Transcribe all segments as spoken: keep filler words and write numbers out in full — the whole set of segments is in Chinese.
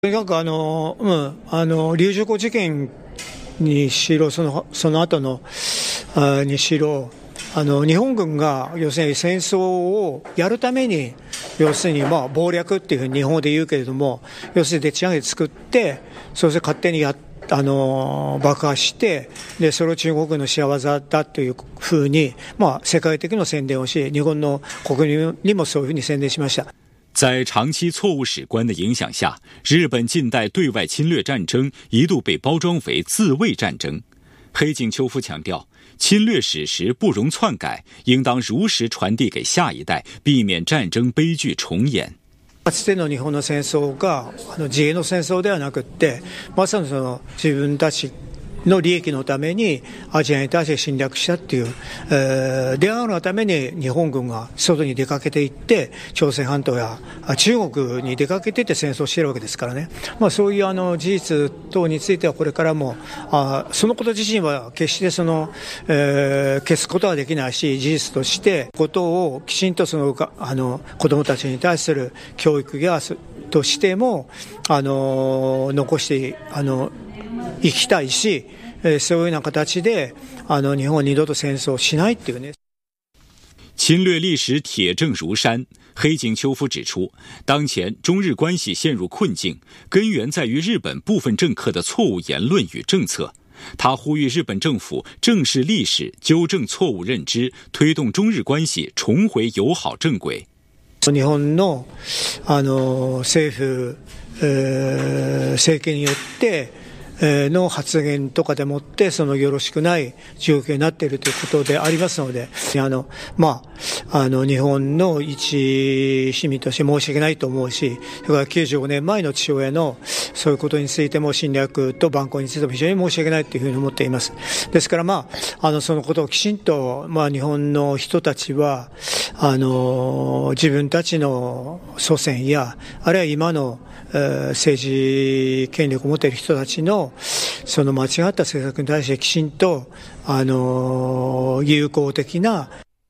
とにかくあの、うん、あのリュウジュコ事件にしろ、そのその後のあにしろ、あの日本軍が要するに戦争をやるために、要するにまあ謀略っていうふうに日本語で言うけれども、要するにでっち上げ作って、そして勝手にやあの爆破して、でそれを中国の仕業だというふうに、まあ、世界的な宣伝をし、日本の国民にもそういうふうに宣伝しました。 在长期错误史观的影响下，日本近代对外侵略战争一度被包装为自卫战争。黑井秋夫强调，侵略史实不容篡改，应当如实传递给下一代，避免战争悲劇重演。 かつての日本の戦争があの自衛の戦争ではなくって、まさにその自分たちの利益のためにアジアに対して侵略したっていう、えー、であるがために日本軍が外に出かけていって、朝鮮半島や中国に出かけていって戦争しているわけですからね。まあ、そういうあの事実等についてはこれからも、あそのこと自身は決してその、えー、消すことはできないし、事実としてことをきちんとそのあの子どもたちに対する教育やとしてもあの残してあの生きたいし、そういうような形であの日本は二度と戦争をしないっていうね。 侵略历史铁证如山，黑井秋夫指出，当前中日关系陷入困境，根源在于日本部分政客的错误言论与政策。他呼吁日本政府正视历史，纠正错误认知，推动中日关系重回友好正轨。 日本のあの政府、えー、政権によっての発言とかでもってそのよろしくない状況になっているということでありますので、あのまああの日本の一市民として申し訳ないと思うし、それからきゅうじゅうごねんまえの父親のそういうことについても侵略と蛮行についても非常に申し訳ないというふうに思っています。ですからまああのそのことをきちんとまあ日本の人たちはあの自分たちの祖先やあるいは今の政治権力を持っている人たちのその間違った政策に対してきちんとあの友好的な。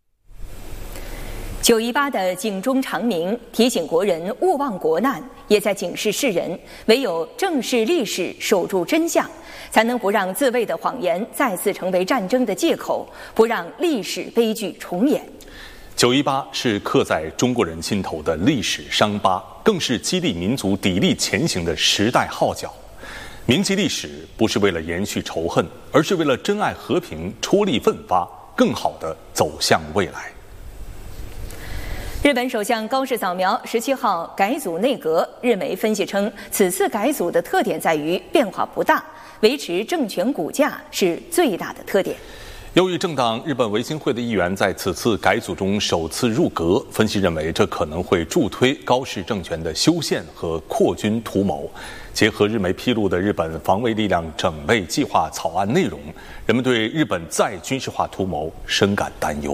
九一八的警钟长鸣，提醒国人勿忘国难，也在警示世人，唯有正视历史，守住真相，才能不让自卫的谎言再次成为战争的借口，不让历史悲剧重演。 九一八是刻在中国人心头的历史伤疤，更是激励民族砥砺前行的时代号角。铭记历史不是为了延续仇恨，而是为了珍爱和平，出力奋发，更好地走向未来。 日本首相高市早苗十七号改组内阁，日媒分析称，此次改组的特点在于变化不大，维持政权骨架是最大的特点。 由于政党日本维新会的议员在此次改组中首次入阁，分析认为这可能会助推高市政权的修宪和扩军图谋。结合日媒披露的日本防卫力量整备计划草案内容，人们对日本再军事化图谋深感担忧。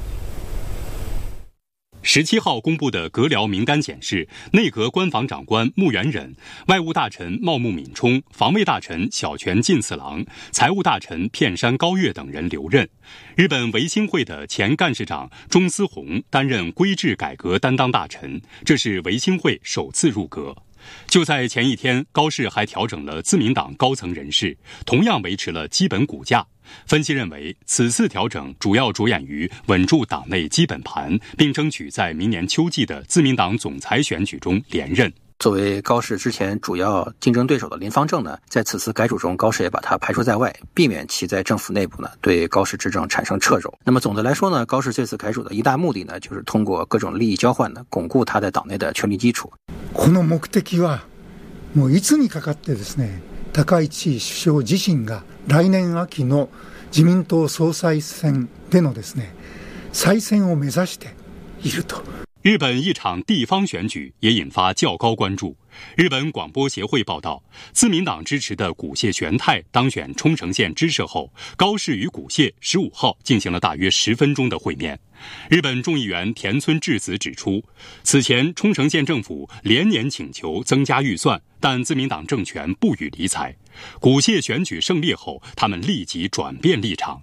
十七号公布的阁僚名单显示，内阁官房长官木原忍、外务大臣茂木敏充、防卫大臣小泉进次郎、财务大臣片山高月等人留任。日本维新会的前干事长中司宏担任规制改革担当大臣，这是维新会首次入阁。就在前一天，高市还调整了自民党高层人事，同样维持了基本骨架。分析认为，此次调整主要着眼于稳住党内基本盘，并争取在明年秋季的自民党总裁选举中连任。 作为高市之前主要竞争对手的林芳正呢，在此次改组中，高市也把他排除在外，避免其在政府内部呢对高市执政产生掣肘。那么总的来说呢，高市这次改组的一大目的呢，就是通过各种利益交换呢，巩固他在党内的权力基础。 この目的はもういつにかかってですね、高市首相自身が来年秋の自民党総裁選でのですね、再選を目指していると。 日本一场地方选举也引发较高关注。日本广播协会报道，自民党支持的古谢玄太当选冲绳县知事后，高市与古谢十五号进行了大约十分钟的会面。日本众议员田村智子指出，此前冲绳县政府连年请求增加预算，但自民党政权不予理睬。古谢选举胜利后，他们立即转变立场。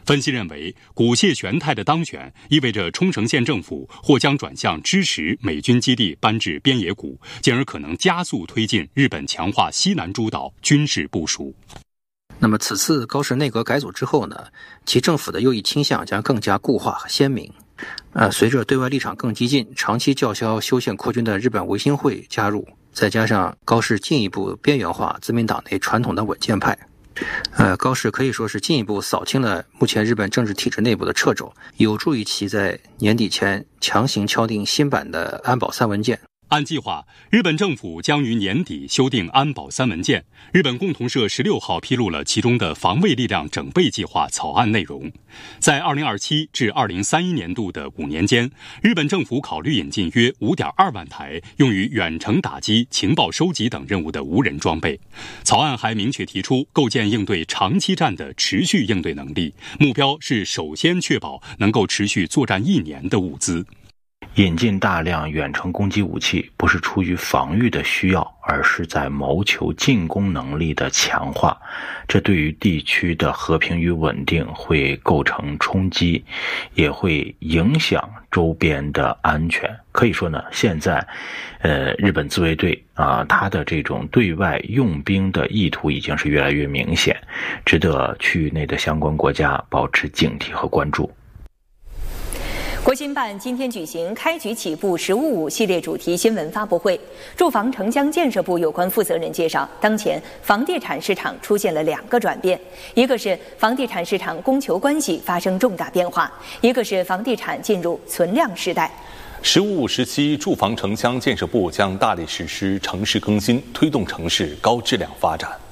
分析认为，古谢玄太的当选意味着冲绳县政府或将转向支持美军基地搬至边野古，进而可能加速推进日本强化西南诸岛军事部署。 那么此次高市内阁改组之后呢，其政府的右翼倾向将更加固化和鲜明。呃，随着对外立场更激进、长期叫嚣修宪扩军的日本维新会加入，再加上高市进一步边缘化自民党内传统的稳健派，呃，高市可以说是进一步扫清了目前日本政治体制内部的掣肘，有助于其在年底前强行敲定新版的安保三文件。 按计划，日本政府将于年底修订安保三文件。日本共同社十六号披露了其中的防卫力量整备计划草案内容。在二零二七至二零三一年度的五年间，日本政府考虑引进约 五点二万台用于远程打击、情报收集等任务的无人装备。草案还明确提出构建应对长期战的持续应对能力，目标是首先确保能够持续作战一年的物资。 引进大量远程攻击武器不是出于防御的需要，而是在谋求进攻能力的强化，这对于地区的和平与稳定会构成冲击，也会影响周边的安全。可以说呢，现在呃，日本自卫队啊，它的这种对外用兵的意图已经是越来越明显，值得区域内的相关国家保持警惕和关注。 国新办今天举行开局起步十五五系列主题新闻发布会，住房城乡建设部有关负责人介绍，当前房地产市场出现了两个转变，一个是房地产市场供求关系发生重大变化，一个是房地产进入存量时代。 十五五时期，住房城乡建设部将大力实施城市更新，推动城市高质量发展。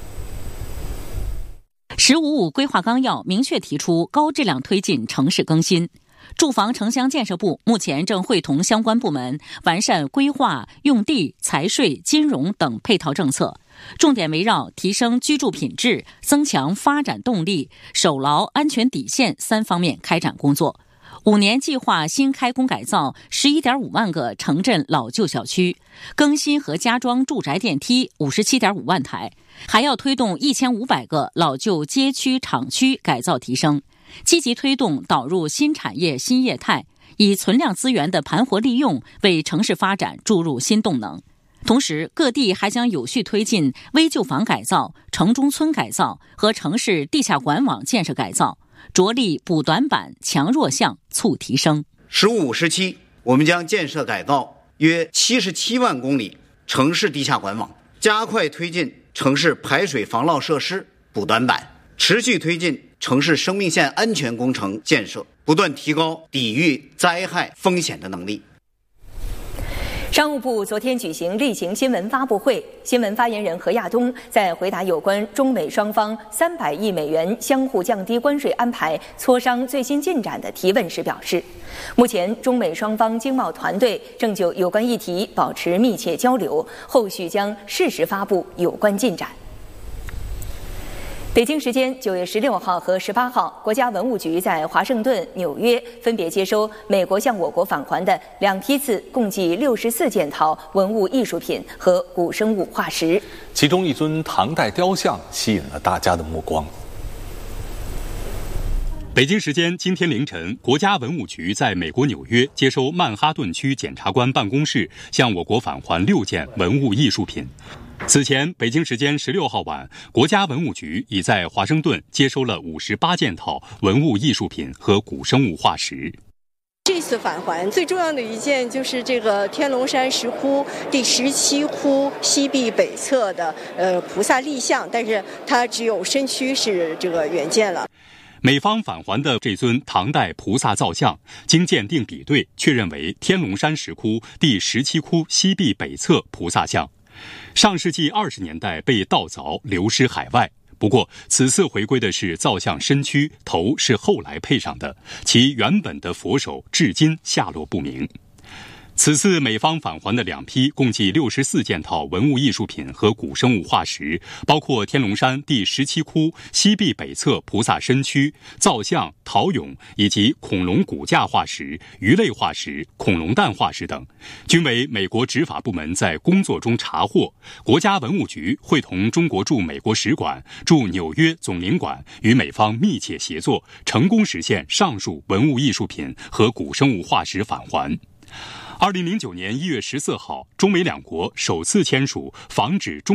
十五五规划纲要明确提出高质量推进城市更新。住房城乡建设部目前正会同相关部门完善规划、用地、财税、金融等配套政策，重点围绕提升居住品质、增强发展动力、守牢安全底线三方面开展工作。五年计划新开工改造 十一点五万个城镇老旧小区，更新和加装住宅电梯 五十七点五万台，还要推动一千五百个老旧街区厂区改造提升，积极推动导入新产业新业态，以存量资源的盘活利用为城市发展注入新动能。同时，各地还将有序推进危旧房改造、城中村改造和城市地下管网建设改造，着力补短板、强弱项、促提升。 十五五时期，我们将建设改造约七十七万公里城市地下管网，加快推进城市排水防涝设施补短板，持续推进城市生命线安全工程建设，不断提高抵御灾害风险的能力。 商务部昨天举行例行新闻发布会，新闻发言人何亚东在回答有关中美双方三百亿美元相互降低关税安排磋商最新进展的提问时表示，目前中美双方经贸团队正就有关议题保持密切交流，后续将适时发布有关进展。北京时间九月十六号和十八号，国家文物局在华盛顿、纽约分别接收美国向我国返还的两批次共计六十四件套文物艺术品和古生物化石， 其中一尊唐代雕像吸引了大家的目光。 北京时间今天凌晨，国家文物局在美国纽约接收曼哈顿区检察官办公室向我国返还六件文物艺术品。此前，北京时间十六号晚，国家文物局已在华盛顿接收了五十八件套文物艺术品和古生物化石。 这次返还最重要的一件就是这个天龙山石窟第十七窟西壁北侧的呃菩萨立像，但是它只有身躯是这个原件了。 美方返还的这尊唐代菩萨造像，经鉴定比对，确认为天龙山石窟第十七窟西壁北侧菩萨像。上世纪二十年代被盗凿流失海外，不过此次回归的是造像身躯，头是后来配上的，其原本的佛手至今下落不明。 此次美方返还的两批共计六十四件套文物艺术品和古生物化石，包括天龙山第十七窟西壁北侧菩萨身躯、造像、陶俑以及恐龙骨架化石、鱼类化石、恐龙蛋化石等，均为美国执法部门在工作中查获。国家文物局会同中国驻美国使馆、驻纽约总领馆与美方密切协作，成功实现上述文物艺术品和古生物化石返还。二零零九年一月十四号，中美两国首次签署防止中